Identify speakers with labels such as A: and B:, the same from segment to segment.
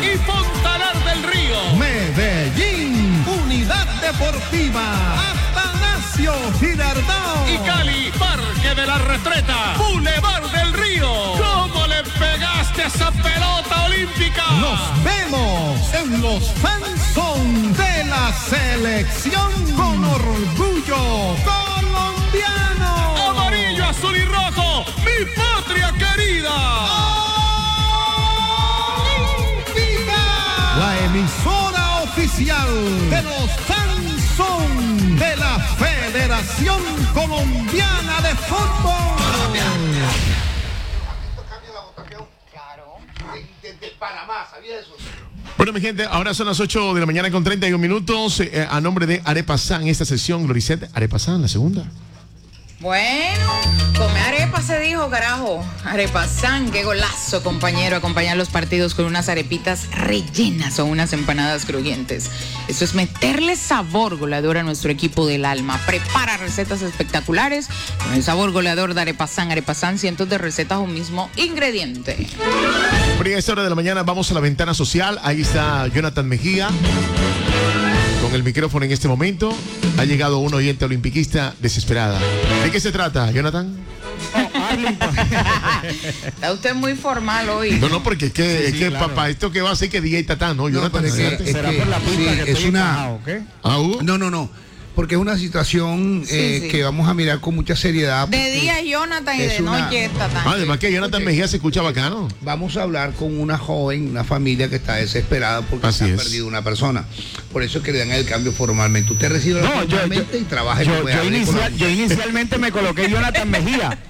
A: y Fontanar del Río.
B: Medellín, Unidad Deportiva Atanasio Girardot.
A: Y Cali, Parque de la Retreta, Boulevard del Río. ¿Cómo le pegaste a esa pelota olímpica?
B: Nos vemos en los fanzón de la selección con orgullo colombiano.
A: Amarillo, azul y rojo, mi patria querida.
B: La emisora oficial de los fanzón de la Federación Colombiana de Fútbol.
C: Desde Panamá, ¿sabía eso?
D: Bueno, mi gente, ahora son las 8 de la mañana con 31 minutos. A nombre de Arepa San, esta sesión, Gloricet, Arepa San, la segunda.
E: Bueno, come arepa se dijo, carajo. Arepa San, qué golazo, compañero. Acompañar los partidos con unas arepitas rellenas o unas empanadas crujientes. Eso es meterle sabor goleador a nuestro equipo del alma. Prepara recetas espectaculares con el sabor goleador de Arepa San. Arepa San, cientos de recetas, un mismo ingrediente.
D: Por esta hora de la mañana vamos a la ventana social. Ahí está Jonathan Mejía con el micrófono en este momento. Ha llegado un oyente olimpiquista desesperada. ¿De qué se trata, Jonathan?
E: Está usted muy formal hoy.
D: No, porque es que,
F: Sí, claro.
D: papá, esto que va a ser que DJ Tatán, ¿no? Jonathan,
F: pero es que,
D: adelante.
F: será por la pista que
G: es
F: estoy
G: una-
F: encajado, ¿qué?
D: Ah, Hugo.
G: No, porque es una situación
E: Sí.
G: que vamos a mirar con mucha seriedad.
E: De
G: porque
E: día es Jonathan y
G: es
E: de
G: una-
E: noche es Tatán.
D: Además que Jonathan Mejía se escucha bacano.
G: Vamos a hablar con una joven, una familia que está desesperada porque
D: Así
G: se ha
D: es.
G: perdido una persona. Por eso es que le dan el cambio formalmente. Usted recibe
F: No,
G: formalmente y trabaja y puede hablar con la
F: yo inicialmente me coloqué Jonathan Mejía.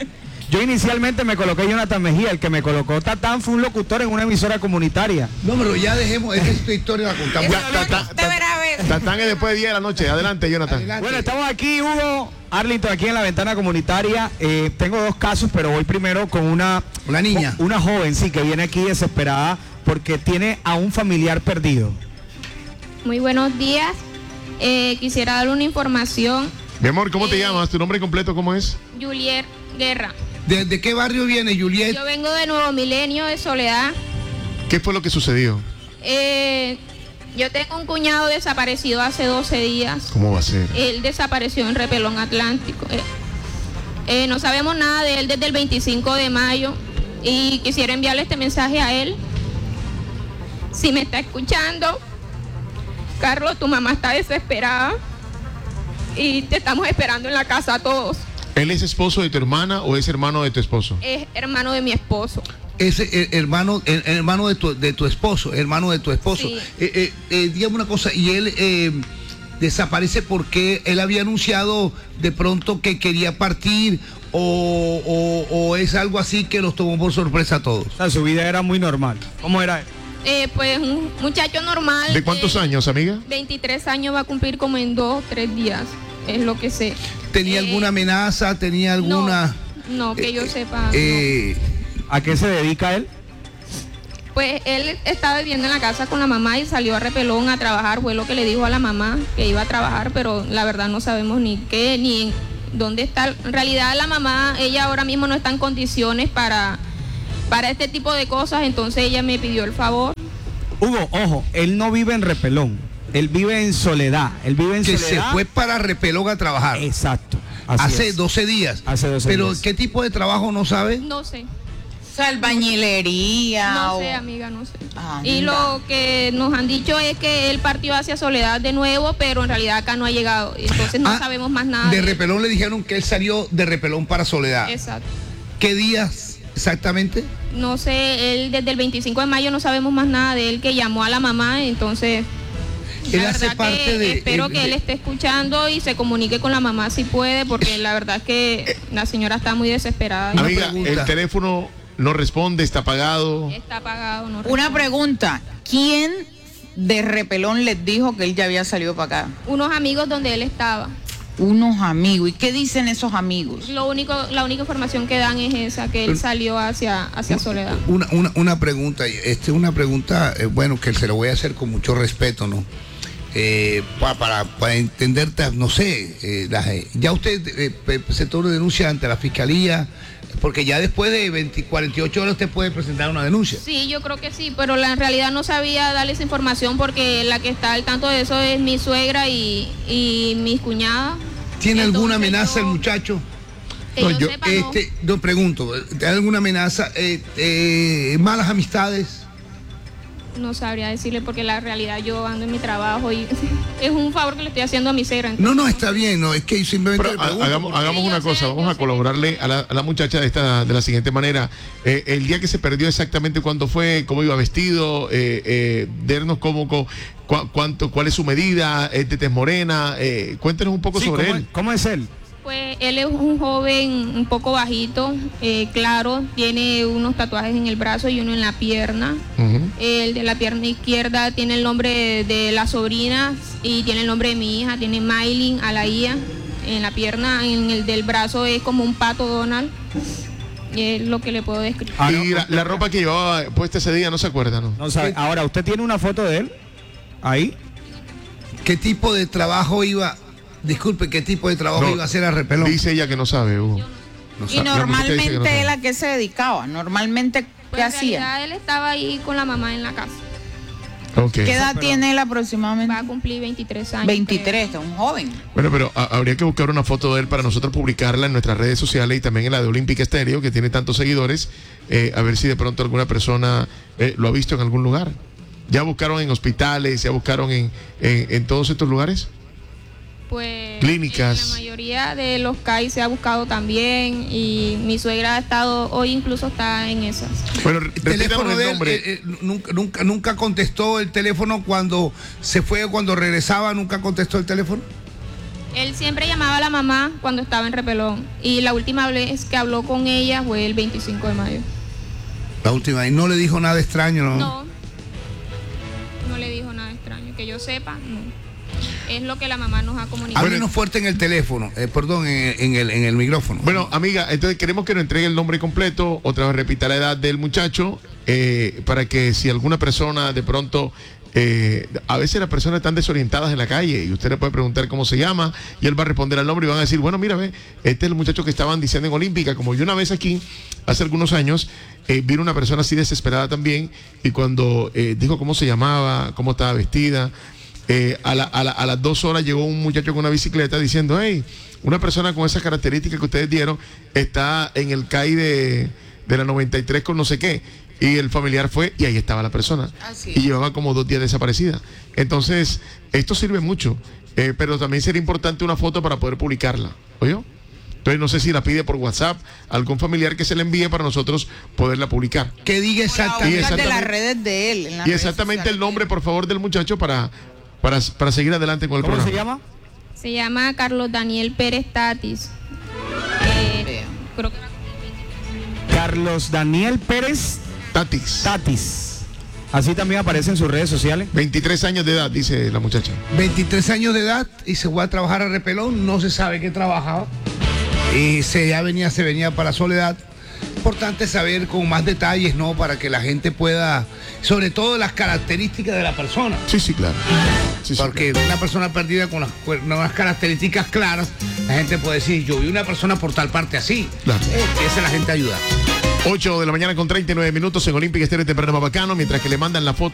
F: El que me colocó Tatán fue un locutor en una emisora comunitaria.
G: No, pero ya dejemos, esta es tu historia, la contamos.
D: Ya,
E: Usted verá a ver.
D: Tatán es después de 10 de la noche. Adelante, Jonathan.
G: Adelante.
F: Bueno, estamos aquí, Hugo, Arlington, aquí en la ventana comunitaria. Tengo dos casos, pero voy primero con una
G: niña.
F: Una joven, sí, que viene aquí desesperada porque tiene a un familiar perdido.
H: Muy buenos días. Quisiera dar una información.
D: Mi amor, ¿cómo te llamas? ¿Tu nombre completo cómo es?
H: Juliet Guerra.
G: ¿De qué barrio viene, Juliet?
H: Yo vengo de Nuevo Milenio, de Soledad.
D: ¿Qué fue lo que sucedió?
H: Yo tengo un cuñado desaparecido hace 12 días.
D: ¿Cómo va a ser?
H: Él desapareció en Repelón Atlántico. No sabemos nada de él desde el 25 de mayo. Y quisiera enviarle este mensaje a él. Si me está escuchando, Carlos, tu mamá está desesperada. Y te estamos esperando en la casa todos.
D: ¿Él es esposo de tu hermana o es hermano de tu esposo?
H: Es hermano de mi esposo.
G: Es hermano de tu esposo, hermano de tu esposo.
H: Sí.
G: Dígame una cosa, y él desaparece porque él había anunciado de pronto que quería partir o es algo así que los tomó por sorpresa a todos.
F: O sea, su vida era muy normal. ¿Cómo era él?
H: Pues un muchacho normal.
D: ¿De cuántos años, amiga?
H: 23 años, va a cumplir como en 2 o 3 días. Es lo que sé.
G: ¿Tenía alguna amenaza? ¿Tenía alguna...?
H: No, que yo sepa.
F: ¿A qué se dedica él?
H: Pues él estaba viviendo en la casa con la mamá y salió a Repelón a trabajar. Fue lo que le dijo a la mamá, que iba a trabajar, pero la verdad no sabemos ni qué, ni en dónde está. En realidad la mamá, ella ahora mismo no está en condiciones para este tipo de cosas, entonces ella me pidió el favor.
F: Hugo, ojo, él no vive en Repelón, él vive en Soledad.
G: Que se fue para Repelón a trabajar.
F: Exacto.
G: Hace 12 días.
F: Hace 12
G: Pero
F: días.
G: ¿qué tipo de trabajo no sabe?
H: No sé.
E: O sea, albañilería.
H: No sé, amiga, no sé. Y
E: anda.
H: lo que nos han dicho es que él partió hacia Soledad de nuevo, pero en realidad acá no ha llegado. Entonces no sabemos más nada.
G: De
H: él.
G: Repelón le dijeron que él salió de Repelón para Soledad.
H: Exacto.
G: ¿Qué días exactamente?
H: No sé, él desde el 25 de mayo no sabemos más nada de él, que llamó a la mamá, entonces...
G: Él
H: la
G: hace
H: verdad
G: parte
H: que
G: de...
H: espero que él esté escuchando y se comunique con la mamá si puede, porque la verdad es que la señora está muy desesperada.
D: Amiga,
G: pregunta.
D: el teléfono no responde, está apagado.
H: Está apagado, no
E: Una
H: responde.
E: pregunta. ¿Quién de Repelón les dijo que él ya había salido para acá?
H: Unos amigos donde él estaba.
E: Unos amigos. ¿Y qué dicen esos amigos?
H: La única información que dan es esa, que él salió hacia Soledad.
G: Una pregunta, una pregunta, bueno, que se lo voy a hacer con mucho respeto, ¿no? Para entenderte, no sé, ya usted presentó una denuncia ante la fiscalía, Porque ya después de 48 horas usted puede presentar una denuncia.
H: Sí, yo creo que sí, pero en realidad no sabía darle esa información porque la que está al tanto de eso es mi suegra y mis cuñadas.
G: ¿Tiene alguna
H: Entonces,
G: amenaza el muchacho?
H: Que
D: No,
H: yo
D: yo-
H: sepa, no.
G: Yo pregunto, ¿hay alguna amenaza? ¿Malas amistades?
H: No sabría decirle porque la realidad yo ando en mi trabajo y es un favor que le estoy haciendo a mi suegra.
G: No, está bien, no, es que simplemente
D: Pero
G: le pregunto
D: hagamos
H: Sí,
D: una
H: yo
D: cosa,
H: sé,
D: vamos
H: yo
D: a
H: sé.
D: colaborarle a la muchacha de la siguiente manera. El día que se perdió exactamente cuándo fue, cómo iba vestido, darnos cuál es su medida, es de tez morena, cuéntenos un poco
F: Sí,
D: sobre
F: ¿cómo,
D: él.
F: ¿Cómo es él?
H: Pues él es un joven un poco bajito, claro, tiene unos tatuajes en el brazo y uno en la pierna.
D: Ujú.
H: El de la pierna izquierda tiene el nombre de la sobrina y tiene el nombre de mi hija, tiene Maylin Alaía. En la pierna, en el del brazo es como un pato Donald. Y es lo que le puedo describir.
F: Ah,
D: Y
F: no,
D: la ropa que llevaba puesta ese día, no se acuerda, ¿no?
F: no sabe. Ahora, ¿usted tiene una foto de él? Ahí.
G: ¿qué tipo de trabajo iba? Disculpe, ¿qué tipo de trabajo
D: No,
G: iba a hacer a Repelón?
D: Dice ella que no sabe, Hugo.
G: No
E: Y
G: sabe.
D: La muchacha dice que no
E: normalmente
D: sabe.
E: él a qué se dedicaba, normalmente
H: Pues
E: ¿qué
H: en
E: hacía?
H: realidad él estaba ahí con la mamá en la casa.
D: Ok.
E: ¿Qué edad tiene él aproximadamente?
H: Va a cumplir 23 años.
E: 23, un joven.
D: Bueno, pero habría que buscar una foto de él para nosotros publicarla en nuestras redes sociales y también en la de Olímpica Estéreo, que tiene tantos seguidores, a ver si de pronto alguna persona lo ha visto en algún lugar. ¿Ya buscaron en hospitales, ya buscaron en todos estos lugares?
H: Pues
D: Clínicas.
H: en la mayoría de los CAI se ha buscado también y mi suegra ha estado, hoy incluso está en esas.
D: Bueno,
G: El
D: repítanos
G: teléfono
D: el
G: de él,
D: nombre.
G: nunca contestó el teléfono cuando se fue, cuando regresaba, nunca contestó el teléfono.
H: Él siempre llamaba a la mamá cuando estaba en Repelón y la última vez que habló con ella fue el 25 de mayo.
G: La última, y no le dijo nada extraño, ¿no?
H: No le dijo nada extraño, que yo sepa, no. Es lo que la mamá nos ha comunicado.
G: Háblenos fuerte en el teléfono, perdón, en el micrófono.
D: Bueno, amiga, entonces queremos que nos entregue el nombre completo, otra vez repita la edad del muchacho, para que si alguna persona de pronto, a veces las personas están desorientadas en la calle y usted le puede preguntar cómo se llama y él va a responder al nombre y van a decir, bueno, mira, ve, este es el muchacho que estaban diciendo en Olímpica. Como yo una vez aquí, hace algunos años, vino una persona así desesperada también y cuando dijo cómo se llamaba, cómo estaba vestida, a las 2 horas llegó un muchacho con una bicicleta diciendo, hey, una persona con esas características que ustedes dieron está en el CAI de la 93 con no sé qué. Y el familiar fue y ahí estaba la persona.
E: Así
D: Y
E: es.
D: llevaba como 2 días desaparecida. Entonces, esto sirve mucho, pero también sería importante una foto para poder publicarla. ¿Oyó? Entonces, no sé si la pide por WhatsApp algún familiar que se le envíe para nosotros poderla publicar.
G: Que diga
E: O
G: exactamente.
E: las de las
D: exactamente-
E: redes de él. en las
D: Y
E: redes
D: exactamente
E: sociales.
D: el nombre, por favor, del muchacho para seguir adelante con el
F: ¿Cómo
D: programa.
F: se llama?
H: Se llama Carlos Daniel Pérez Tatis.
E: Vea.
H: Creo que
F: Carlos Daniel Pérez
D: Tatis.
F: Tatis. Así también aparece en sus redes sociales.
D: 23 años de edad, dice la muchacha.
G: 23 años de edad y se fue a trabajar a Repelón, no se sabe qué trabajaba. Y se venía para Soledad. Importante saber con más detalles, ¿no? Para que la gente pueda, sobre todo las características de la persona.
D: Sí, sí, claro. Sí, sí,
G: Porque una persona perdida con unas características claras, la gente puede decir, yo vi una persona por tal parte así.
D: Claro.
G: Empieza la gente a ayudar.
D: 8 de la mañana con 39 minutos en Olímpica Estéreo, temprano bacano, mientras que le mandan la foto.